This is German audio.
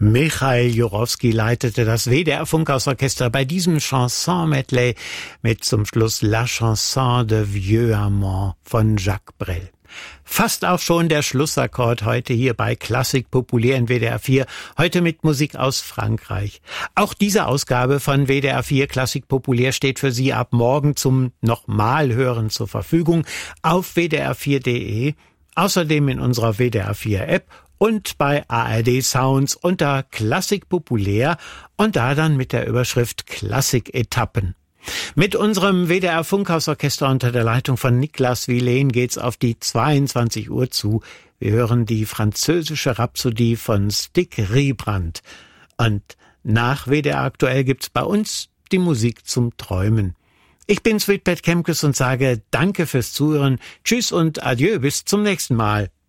Michael Jurowski leitete das WDR Funkhausorchester bei diesem Chanson-Medley mit zum Schluss La Chanson de Vieux Amant von Jacques Brel. Fast auch schon der Schlussakkord heute hier bei Klassik Populär in WDR 4, heute mit Musik aus Frankreich. Auch diese Ausgabe von WDR 4 Klassik Populär steht für Sie ab morgen zum Nochmalhören zur Verfügung auf wdr4.de, außerdem in unserer WDR 4 App und bei ARD Sounds unter Klassik Populär und da dann mit der Überschrift Klassik-Etappen. Mit unserem WDR Funkhausorchester unter der Leitung von Niklas Vilen geht's auf die 22 Uhr zu. Wir hören die französische Rhapsodie von Stig Riebrand. Und nach WDR Aktuell gibt's bei uns die Musik zum Träumen. Ich bin Sweetbet Kemkes und sage Danke fürs Zuhören. Tschüss und Adieu, bis zum nächsten Mal.